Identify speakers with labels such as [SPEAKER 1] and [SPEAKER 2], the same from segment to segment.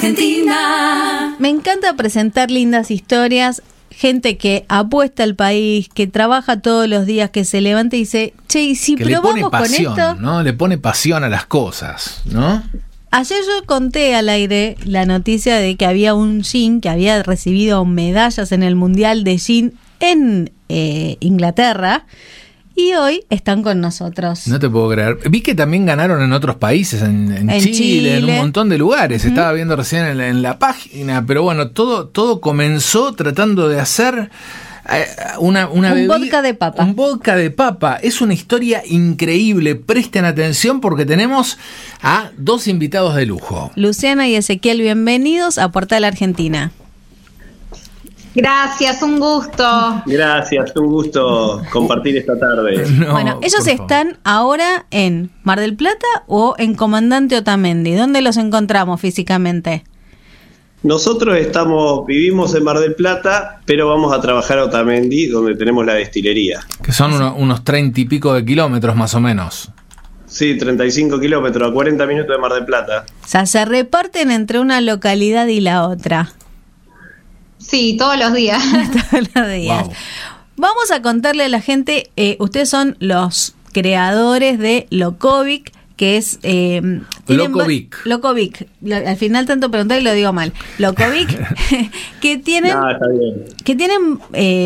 [SPEAKER 1] Argentina.
[SPEAKER 2] Me encanta presentar lindas historias, gente que apuesta al país, que trabaja todos los días, que se levanta y dice, che, ¿y si
[SPEAKER 3] que le
[SPEAKER 2] probamos
[SPEAKER 3] pone pasión,
[SPEAKER 2] con esto?
[SPEAKER 3] ¿no? Le pone pasión a las cosas, ¿no?
[SPEAKER 2] Ayer yo conté al aire la noticia de que había un gin que había recibido medallas en el Mundial de Gin en Inglaterra, y hoy están con nosotros.
[SPEAKER 3] No te puedo creer. Vi que también ganaron en otros países, en Chile, en un montón de lugares. Estaba viendo recién en la página, pero bueno, todo comenzó tratando de hacer una bebida,
[SPEAKER 2] vodka de papa.
[SPEAKER 3] Un vodka de papa. Es una historia increíble. Presten atención porque tenemos a dos invitados de lujo.
[SPEAKER 2] Luciana y Ezequiel, bienvenidos a Portal Argentina.
[SPEAKER 4] Gracias, un gusto.
[SPEAKER 5] Gracias, un gusto compartir esta tarde.
[SPEAKER 3] No,
[SPEAKER 2] bueno, ellos están ahora en Mar del Plata o en Comandante Otamendi. ¿Dónde los encontramos físicamente?
[SPEAKER 5] Nosotros vivimos en Mar del Plata, pero vamos a trabajar a Otamendi, donde tenemos la destilería.
[SPEAKER 3] Que son unos 30 y pico de kilómetros más o menos.
[SPEAKER 5] Sí, 35 kilómetros, a 40 minutos de Mar del Plata.
[SPEAKER 2] O sea, se reparten entre una localidad y la otra.
[SPEAKER 4] Sí, todos los días.
[SPEAKER 2] Todos los días. Wow. Vamos a contarle a la gente, ustedes son los creadores de Lokovic, que es... Lokovic. Al final tanto pregunté y lo digo mal. Lokovic, que tienen...
[SPEAKER 5] No, está bien.
[SPEAKER 2] Que tienen,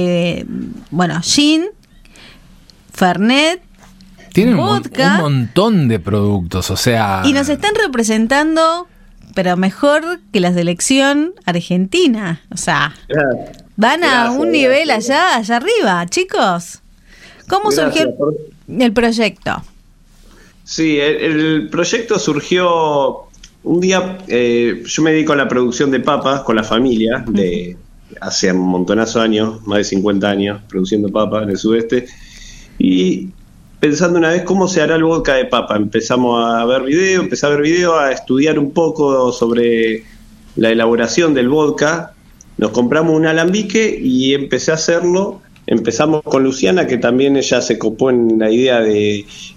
[SPEAKER 2] gin, fernet,
[SPEAKER 3] tienen
[SPEAKER 2] vodka,
[SPEAKER 3] un montón de productos, o sea...
[SPEAKER 2] Y nos están representando... pero mejor que la selección argentina. O sea, van a un nivel allá arriba, chicos. ¿Cómo surgió el proyecto?
[SPEAKER 5] Sí, el proyecto surgió un día. Yo me dedico a la producción de papas con la familia, de hace un montonazo de años, más de 50 años, produciendo papas en el sudeste. Y pensando una vez cómo se hará el vodka de papa, empecé a ver video, a estudiar un poco sobre la elaboración del vodka. Nos compramos un alambique y empecé a hacerlo. Empezamos con Luciana, que también ella se copó en la idea de